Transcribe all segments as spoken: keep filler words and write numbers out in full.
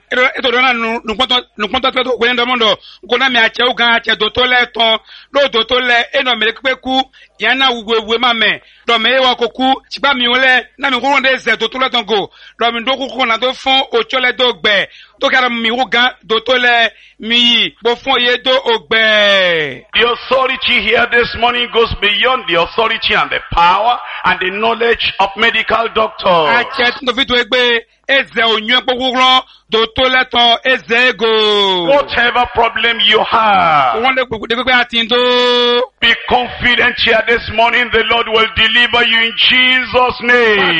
eto dona nu nkonto nkonto to we ndomondo nkona mi ache uga ache do to le ton do do to le eno me pe ku yana wuwewe mame do me wa koku siba mi ole na mi ko de ze do to le ton go do mi do ku na do fon o chole do gbe to kara mi uga do to le mi bo fon ye do ogbe. The authority here this morning goes beyond the authority and the power and the knowledge of medical doctors. Ache to fit we gbe eze onyu pokukuro do to le ton eze go. Whatever problem you have, Won de de pe atindo. be confident here this morning the Lord will deliver you in Jesus' name.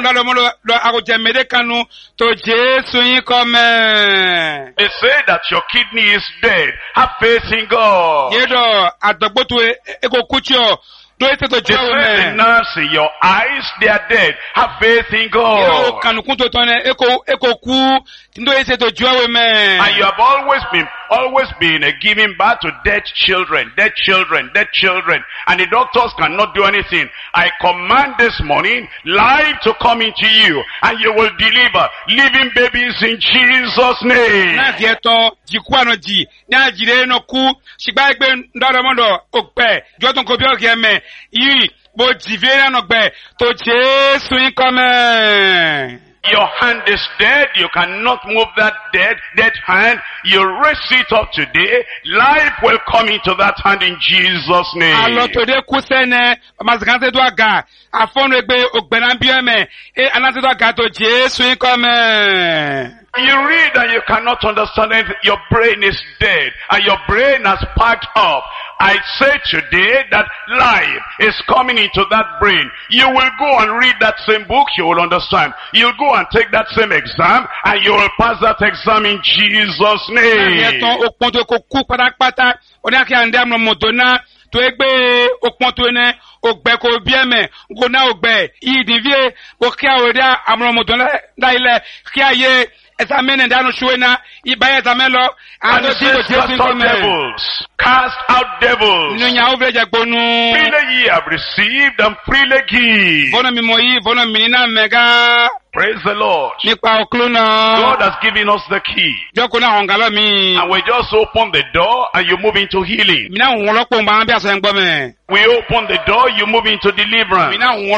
They say that your kidney is dead. Have faith in God. They say the nerves in your eyes, they are dead. Have faith in God. And you have always been, always been uh, giving birth to dead children, dead children, dead children. And the doctors cannot do anything. I command this morning, life to come into you. And you will deliver living babies in Jesus' name. Your hand is dead. You cannot move that dead, dead hand. You raise it up today. Life will come into that hand in Jesus' name. You read and you cannot understand it. Your brain is dead and your brain has packed up. I say today that life is coming into that brain. You will go and read that same book, you will understand. You'll go and take that same exam and you will pass that exam in Jesus' name. To egbe okpontone ogbe ko bieme gona ogbe idivie o kia oria amromodona daile kia ye examine danu shuena ibaye examelo and the cast out devils, cast out devils. Freely ye have received and freely give. Praise the Lord. God has given us the key. And we just open the door and you move into healing. We open the door, you move into deliverance.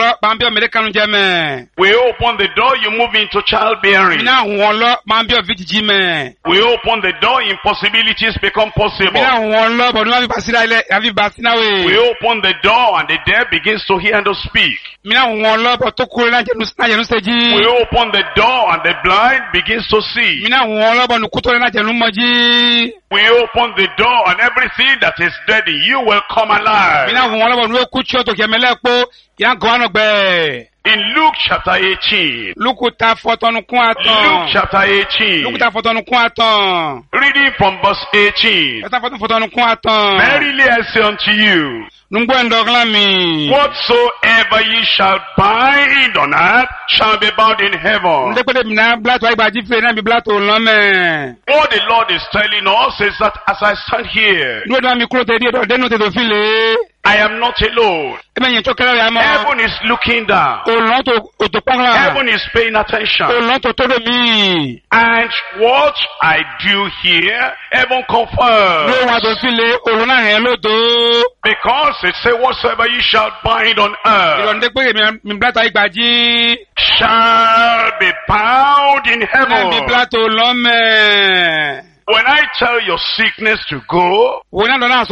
We open the door, you move into childbearing. We open the door, impossibilities become possible. We open the door and the deaf begins to hear and to speak. We open the door and the blind begins to see. We open the door and everything that is dead in you will come alive. In Luke chapter eighteen. Luke chapter eighteen. Reading from verse eighteen. Verily I say unto you, whatsoever ye shall bind on earth shall be bound in heaven. What the Lord is telling us is that as I stand here, I am not alone. Heaven is looking down. Heaven is paying attention. And what I do here, heaven confirms. Because it says, whatsoever you shall bind on earth shall be bound in heaven. When I tell your sickness to go, I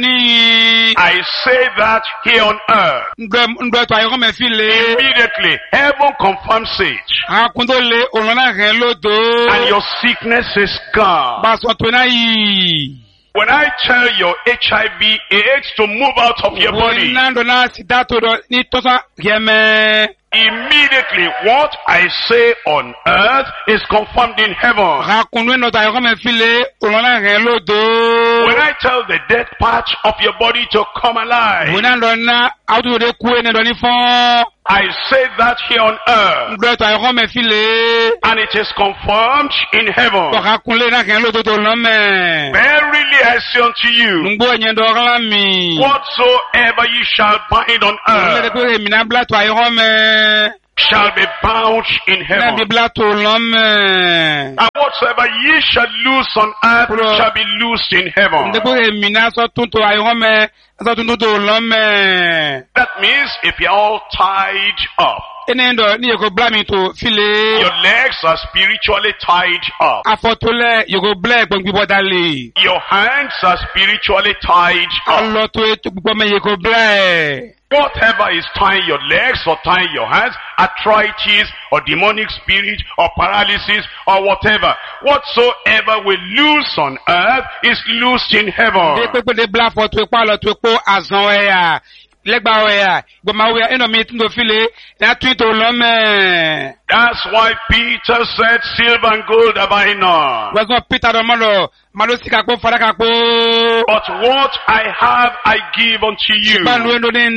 say that here on earth. Immediately, heaven confirms it. And your sickness is gone. When I tell your H I V AIDS to move out of your body, immediately what I say on earth is confirmed in heaven. When I tell the dead part of your body to come alive, I say that here on earth. And it is confirmed in heaven. Verily I say unto you, whatsoever you shall bind on earth shall be bound in heaven. And whatsoever ye shall loose on earth Pro- shall be loosed in heaven. Ndekpo emina so tunto ayome, so tunto to lome. That means if you're all tied up, Enendo ni yego blami to file. your legs are spiritually tied up, Afotole yego black gbongbi bodale. your hands are spiritually tied up. Allo to etu gbogbo me yego black. Whatever is tying your legs or tying your hands, arthritis or demonic spirit or paralysis or whatever, whatsoever will loose on earth is loosed in De heaven. pepe de bla for to epa lo to epo azan eya. Legba eya. Gboma we eno mi tundo file. Na twin to lome. That's why Peter said, silver and gold have I none. Wezo Peter do malo. Malo sika po faraka po. But what I have I give unto you. Balu endo den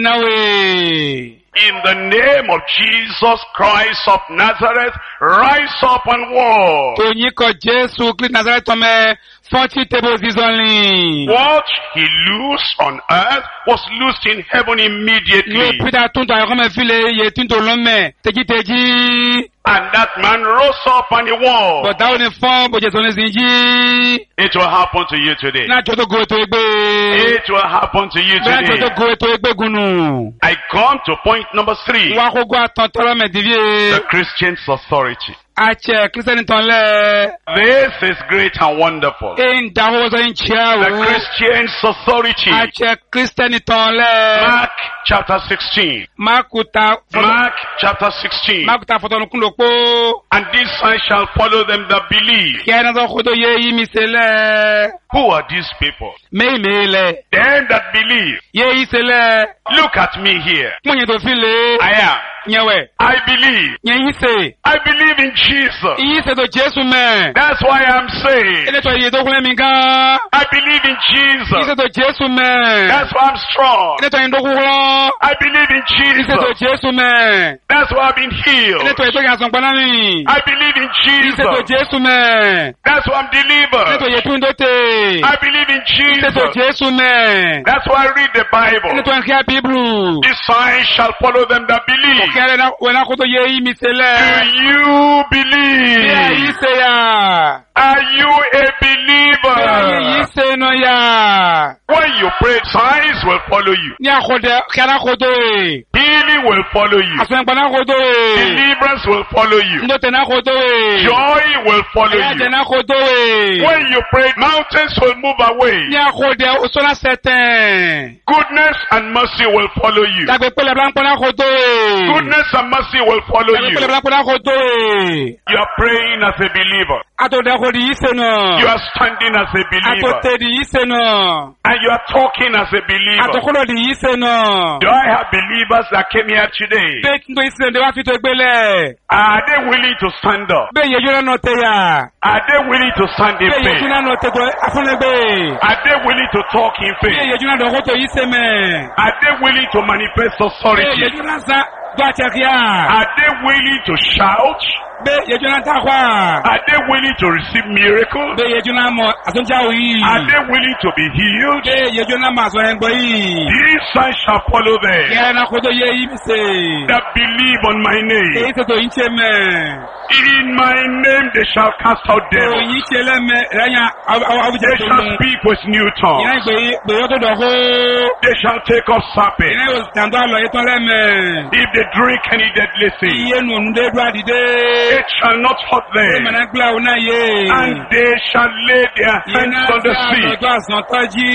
nawe. In the name of Jesus Christ of Nazareth, rise up and walk. To nyiko Jesu Christ Nazareth tome. Forty tables is only. What he loosed on earth was loosed in heaven Ni immediately. Peter tunto ayome file. Ye tunto lome. Teji teji. And that man rose up and he walked. But that only form. But Jesu zinji. It will happen to you today. Na jodo go to egbe. It will happen to you Na jodo today. go to egbe gunu. I come to point number three. Wa ko go atan toro me divie. The Christian's authority. Ache Christian ton le. This is great and wonderful. In da ho so in The chia. Christian's authority. Ache Christian ton le. Mark chapter sixteen. Makuta. Mark chapter sixteen. Makuta fotonu kundo po. And these signs shall follow them that believe. Kia na zo kodo ye yi mi se le. Who are these people? Me me le. Them that believe. Ye yi se le. Look at me here. Mo yen to file. I am. Nyewe. I believe. Nye yi se. I believe in Jesus. Yi se to Jesu me. That's why I'm saying. Ele to ye do kule mi gan. I believe in Yi se Jesus. to Jesu me. That's why I'm strong. Ele to yin do kule. I believe in Yi se to Jesus. Jesu me. That's why I've been healed. Ele to ye to yan son pana mi. I believe in Yi se to Jesus. Jesu me. That's why I'm Ele to delivered. ye tun do te. I believe in Yi se to Jesus. Jesu me. That's why I read the Ele Bible. to yan kia Biblu. These signs shall follow them that believe. Kere na wena kodo ye yi mi se le. Do you Ye believe? yi se ya. Are you a Ye yi believer? se no ya. When you pray, signs will follow you. Ni akode kera kodo e. Healing will follow you. Asen pana kodo e. Deliverance will follow you. Ndo te na kodo e. Joy will follow Ya te you. na kodo e. When you pray, mountains will move away. Ni akode o so na certain. Goodness and mercy will follow you. Dagbe pele blanco na kodo e. Goodness and mercy will follow Dagbe you. pele blanco na kodo e. You are praying as a believer. Ato de kodi yise no. You are standing as a Ato believer. te di yise no. And you are talking as a Ato believer. kodo di yise no. Do I have believers that came here today? Be ndo yise de wa fito egbele. Are they willing to stand up? Be yeju na no te ya. Are they willing to stand in Be yeju faith? na no te go afunegbe. Are they willing to talk in Be faith? yeju na do koto yise me. Are they willing to manifest Be authority? yeju na sa do achekia. Are they willing to shout? Be yeju na ta kwa. Are they willing to receive miracles? Be yeju na mo asunja yi. Are they willing to be healed? Be yeju na ma so engbo yi. These signs shall follow them Kere na kodo ye yi mi se. that believe on my name. Èyí tó tó yín ṣe mẹ́. In my name they shall cast out Tó devils. yín ṣe lẹ́mẹ̀ lẹ́yìn àwùjọ They tó shall mú. speak with new Ìyá tongues. ìgbè gbèyọ́ tó dọ̀ hó. They shall take up serpents. Ìyá yóò tàǹdọ̀ àlọ́ yìí tán lẹ́mẹ̀. If they drink any deadly thing, Iye nù ń dé dúró àdìdé. it shall not hurt Ṣé them. mọ̀nà gbúra òun náà yé? And they shall lay their Iye hands náà on the sọ sick, àtọ̀jọ́ àsàn tọ́jú.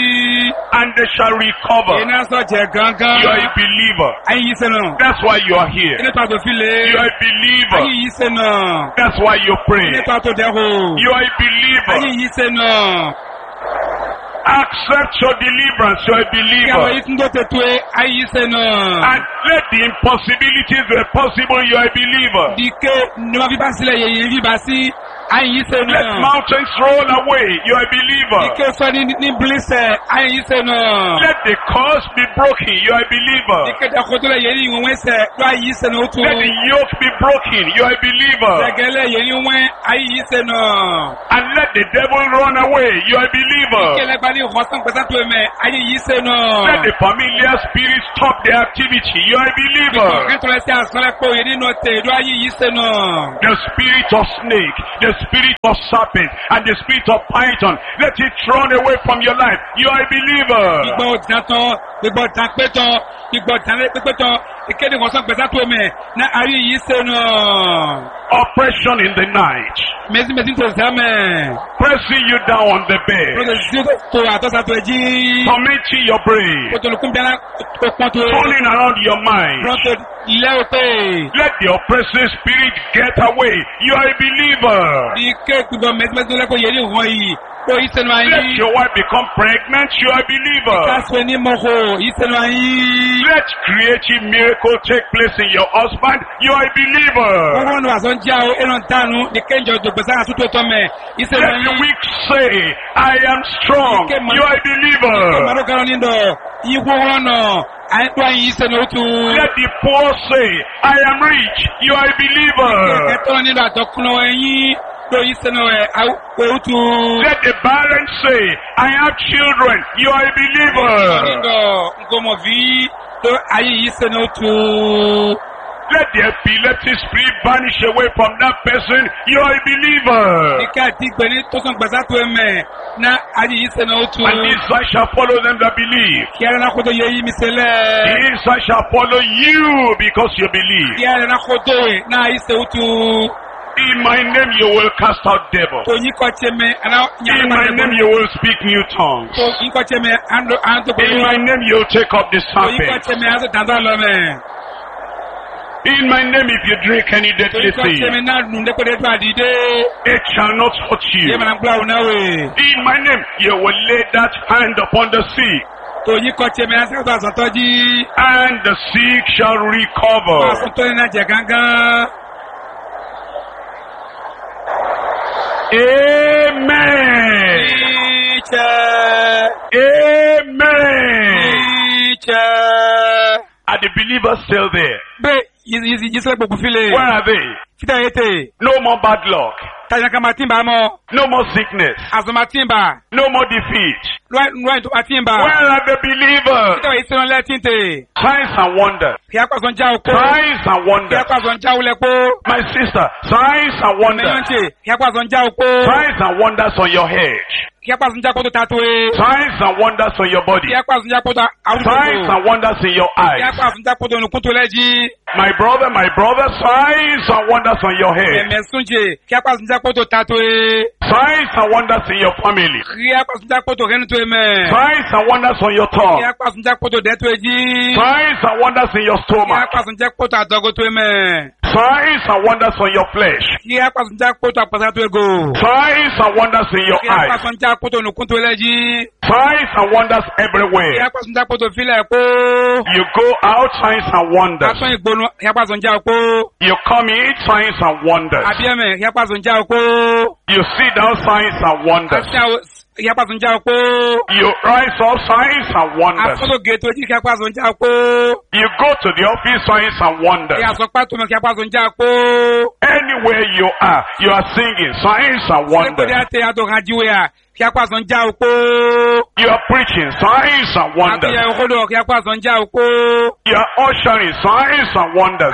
and they shall recover. Iye náà sọ jẹ gángan. You are a believer. Ayé yìí sẹ́nà. That's why you are here. Ilé tó àtò fi lè. You are a Ayé believer. yìí sẹ́nà. That's why you pray. Ilé tó àtò dẹ̀ hó. You are a Ayé believer. yìí sẹ́nà. Accept your deliverance. You are a Kí àwọn believer. yìí tún tó tètò ẹ, ayé yìí sẹ́nà. And let the impossibilities be possible. You are a believer. Dike ni wọ́n fi bá sílẹ̀ yẹ̀yẹ̀ fi bá sí ayé yìí sẹ́nà. Let mountains roll away. You are a believer. Dike sọ ní ní bílísẹ̀ ayé yìí sẹ́nà. Let the curse be broken. You are a believer. Dike dàkótó lẹ̀ yẹ̀ ní ìwọ̀n wẹ́sẹ̀ lọ ayé yìí sẹ́nà ó tún. Let the yoke be broken. You are a believer. Dẹ̀gẹ́lẹ̀ yẹ̀ ní wọ́n ayé yìí sẹ́nà. And let the devil run away. You are a believer. Kẹlẹ́ gba ní ìkọ̀sán pẹ̀sán tó mẹ́ ayé yìí sẹ́nà. Let the familiar spirit stop their activity. You are a believer. Kẹ́tọ̀lẹ́ sí àsọ̀lẹ̀ pé òye nínú ọ̀tẹ̀ ìlú ayé yìí sẹ́nà. The spirit of snake, the spirit of serpent and the spirit of python, let it run away from your life. You are a believer. Gbígbọ́ òtítàn tán, gbígbọ́ òtítàn pé tán, gbígbọ́ òtítàn pé tán, ìkéde wọn sọ gbèsè tó mẹ́, ní ayé yìí ṣe nù. Oppression in the night. Mèsì mèsì tó sẹ́ mẹ́. Pressing you down on the bed. Lọ́dọ̀ sí tó àtọ́sà tó jí. Tormenting your brain. Kòtòlùkún bí wọn kò pọ́n tó. Turning around your mind. Rọ́tò lẹ́wọ̀ pé. Let the oppressive spirit get away. You are a believer. Ike gbígbọ́ mèsì mèsì tó lẹ́kọ̀ọ́ yẹlé wọ̀n yìí. Kò yìí sẹ́nu ayé. Let your wife become pregnant. You are a believer. Kásùn ní mọ̀kò yìí sẹ́nu ayé. Let creative miracle take place in your husband. You are a believer. Wọ́n wọ́n àzọ́ ń já o, ẹ̀rọ ń tánu, ní kéńjọ dògbèsà àtúntò tọ́ mẹ́. Yìí sẹ́nu Let ayé. the weak say, I am strong. You are a believer. Màdó kan ní dọ̀, yìí kó wọ́n nọ, àìkú àyìn yìí sẹ́nu òtù. Let the poor say, I am rich. You are a believer. Ẹ̀tọ́ ní dọ̀ àtọkùnà ẹ̀yìn. Let the barren say, I have children. You are a believer. Let the epileptic spirit vanish away from that person. You are a believer. And this sign shall follow them that believe. This sign shall follow you because you believe. In my name you will cast out devils. In my name you will speak new tongues. In my name you will take up the serpent. In my name if you drink any deadly thing, it shall not hurt you. In my name you will lay that hand upon the sick, and the sick shall recover. Amen. Amen. Are the believers still there? Where are they? No more bad luck. No more sickness. No more defeat. Where are the believers? Signs and wonders. Signs and wonders. My sister, signs and wonders. Signs and wonders on your head. Signs and wonders on your body. Signs and wonders in your eyes. My brother, my brother, signs and wonders on your head. Signs and wonders in your family. Signs and wonders on your tongue. Signs and wonders in your stomach. Signs and wonders on your flesh. Signs and wonders in your eyes. Signs and wonders everywhere. You go out, signs and wonders. You come in, signs and wonders. You sit down, signs and wonders. You rise up, signs and wonders. You go to the office, signs and wonders. Anywhere you are, you are singing, signs and wonders. You are preaching, signs and wonders. You are ushering, signs and wonders.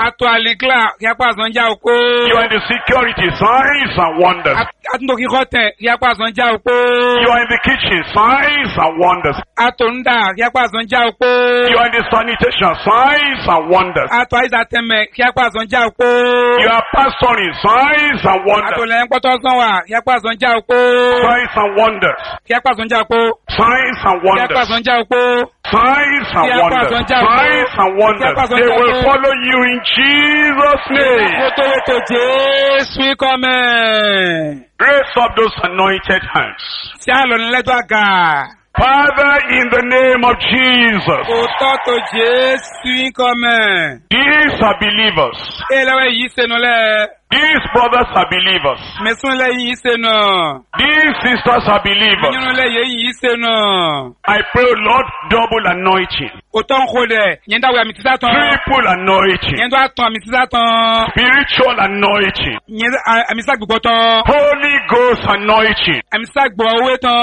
You are in the security, signs and wonders. You are in the kitchen, signs and wonders. You are in the sanitation, signs and wonders. You are pastoring, signs and wonders. Signs and wonders. Signs and wonders. Signs and wonders. Signs and wonders. Signs and wonders. They will follow you in Jesus' name. Raise up those anointed hands. Father, in the name of Jesus, these are believers. These brothers are believers. These sisters are believers. I pray, Lord, double anointing. Triple anointing. Spiritual anointing. Holy Ghost anointing.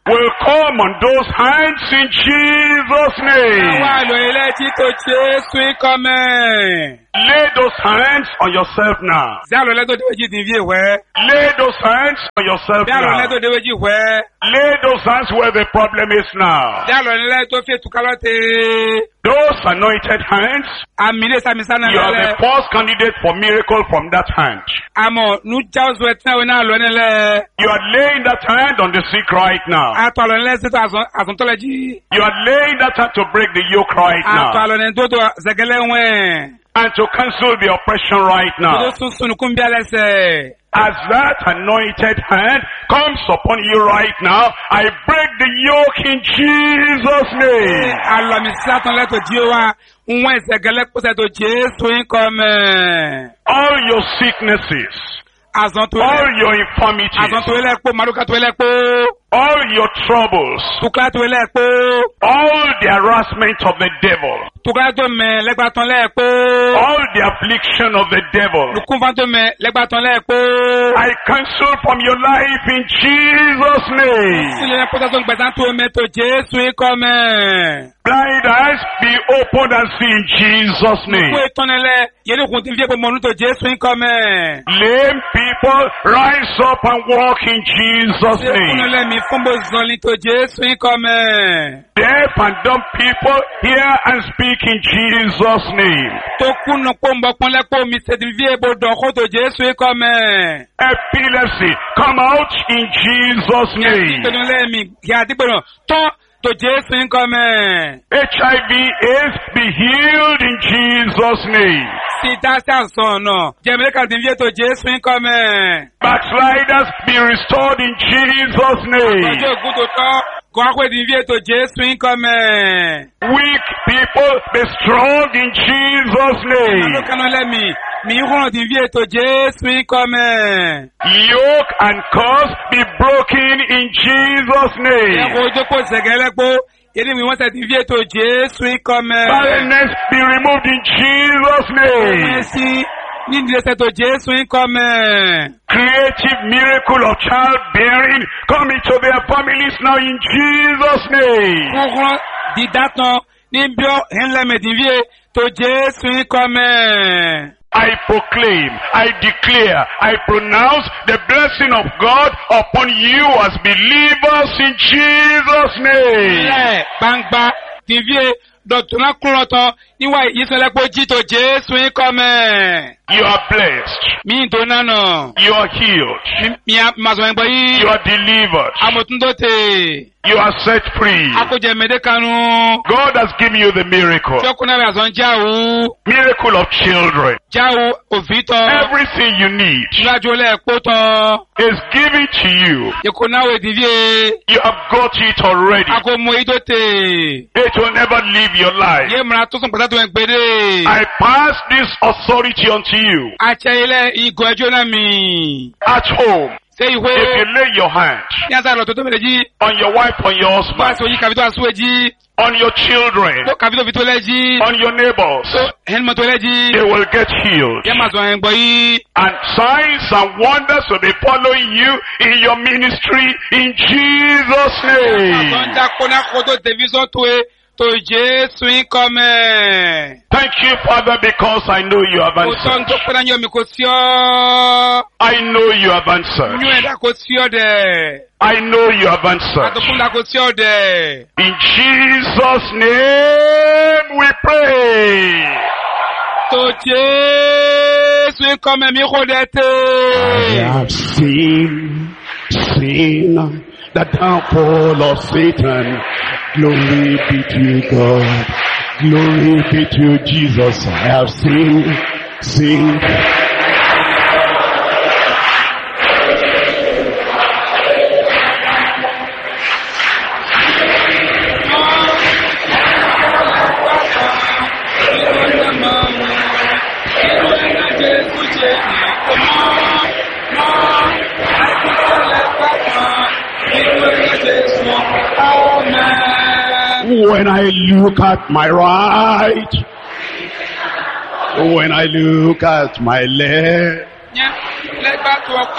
will come on those hands in Jesus' name. Àwa àlọ́ ilé títò Jésù ìkọ́mẹ́. Lay those hands on yourself now. Ṣé àlọ́ ilé tó déwé jí ti fi ìwẹ́? Lay those hands on yourself Ṣé àlọ́ ilé now. tó déwé jí ìwẹ́? Lay those hands where the problem is now. Ṣé àlọ́ ilé tó fi ètùkà lọ́tẹ̀? Those anointed hands, Àmì ilé sàmì sánà you are lẹ́lẹ̀. the first candidate for miracle from that hand. Àmọ̀ nu jáwùsù ẹ̀ tẹ́ wọn náà lọ nílẹ̀. You are laying that hand on the sick right now. Àtọ̀ àlọ́ ilé sítọ̀ àsùntọ́lẹ̀ jí. You are laying that hand to break the yoke right Àtọ̀ now. àlọ́ ní tó tó zẹ̀gẹ́lẹ́ wẹ̀. And to cancel the oppression right Tó now. sún sunukún bí alẹ́sẹ̀. As that anointed hand comes upon you right now, I break the yoke in Jesus' name. Àlọ́ mi sátán lẹ́tọ̀ jí wa. Wọ́n ìzẹ̀gẹ́lẹ́ pọ̀sẹ̀ tó Jésù ìkọ́mẹ́. All your sicknesses, Àzọ̀ntò all ilẹ̀. your infirmities, Àzọ̀ntò ilẹ̀ pọ̀, Màdùkà tó ilẹ̀ pọ̀. all your troubles, Tukla tó ilẹ̀ pọ̀. all the harassment of the devil, Tukla tó mẹ́ lẹ́gbàtàn lẹ̀ pọ̀. all the affliction of the devil, Lukunfa tó mẹ́ lẹ́gbàtàn lẹ̀ pọ̀. I cancel from your life in Jesus' name. Sílẹ̀ pọ̀sẹ̀ tó ń gbẹ̀sán tó mẹ́ tó Jésù ìkọ́mẹ́. Blind eyes be opened and see in Jesus' name. Kú ìtọ́nilẹ̀ yẹ́nì kùn tí ń fi ẹ̀pọ̀ mọ́nú tó Jésù ìkọ́mẹ́. Lame people rise up and walk in Jesus' Ṣé name. kúnlẹ̀ mi fún bó zọlí tó Jésù ìkọ́mẹ́. Deaf and dumb people hear and speak in Jesus' name. Tó kúnnù pọ̀ ń bọ̀ pọ́nlẹ́ pọ̀ mi ṣe ti fi ẹ̀bọ̀ dọ̀kọ́ tó Jésù ìkọ́mẹ́. Epilepsy, come out in Jesus' name. Ìpinnu mi kí àdìgbòrò tán tó Jésù ìkọ́mẹ́. H I V AIDS be healed in Jesus' name. Sida sọ̀nà jẹ̀mẹ́lẹ́kà ti fi ètò Jésù ìkọ́mẹ́. Backsliders be restored in Jesus' name. Ọjọ́ ògùn tó tọ́ kọ́ àpò ti fi ètò Jésù ìkọ́mẹ́. Weak people be strong in Jesus' name. Àlọ́kànnà lẹ́mí mi ìhùn ti fi ètò Jésù ìkọ́mẹ́. Yoke and curse be broken in Jesus' name. Ẹ̀kọ́ ojókòó sẹ̀gẹ́lẹ́gbó yẹ́nì mi wọ́n tẹ̀ ti fi ètò Jésù ìkọ́mẹ́. Barrenness be removed in Jesus' name. Ẹ̀sìn nídìí ẹsẹ̀ tó Jésù ìkọ́mẹ́. Creative miracle of childbearing come into their families now in Jesus' name. Kúrọ́ dídátàn níbi ẹ̀ńlẹ́mẹ̀dìvíye tó Jésù ìkọ́mẹ́. I proclaim, I declare, I pronounce the blessing of God upon you as believers in Jesus' name. Ilẹ̀ gbangba tìvíye dọ̀túnà kúrọ̀tàn níwá ìyísọ̀lẹ́pọ̀ jí tó Jésù ìkọ́mẹ́. You are blessed. Mi tó nánà. You are healed. Mi àmàzọ̀ ẹ̀gbọ́ yìí. You are delivered. Àmọ̀túndóte. You are set free. Akójẹ mẹ́dẹ́kanu. God has given you the miracle. Tí ó kún náà àzọ̀ ń jáwó. Miracle of children. Jáwó òfìtọ́. Everything you need Lájú lẹ́ẹ̀kó tán. is given to you. Ìkó náà wò ìdílé. You have got it already. Akó mú ìdóte. It will never leave your life. Yé mìíràn tó sùn pàtàkì wọn gbére. I pass this authority unto you Àṣẹ ilẹ̀ ìgò ẹjọ́ náà mi. at home. Ṣé ìwé? If you lay your hand Ní àtàrà lọ tó tó mẹ́lẹ̀ jí. on your wife, on your Bá a husband, sọ yí kàbí tó àṣùwẹ̀ jí. on your children, Tó kàbí tó fi tó lẹ́ jí. on your neighbors, Tó ẹni mọ̀ tó lẹ́ jí. they will get healed. Yé màá sọ ẹ̀ ń gbọ́ yí. And signs and wonders will be following you in your ministry in Jesus' name. Àtọ̀njà kóná kó tó tẹ̀físọ́ tó e tó Jésù ìkọ́mẹ́. Thank you, Father, because I know you have Kò tọ́ ń tó answered. pẹ́ náà yọ mi kò sí ọ́. I know you have answered. Nyú ẹ̀dá kò sí ọ́ dẹ̀. I know you have answered. Àtọ̀kùnlá kò sí ọ́ dẹ̀. In Jesus' name we pray. Tó Jésù ìkọ́mẹ́ mi kò dẹ̀ I tẹ́. have seen, seen the downfall of Satan. Glory be to God. Glory be to Jesus. I have seen, seen. When I look at my right, when I look at my left, Let back to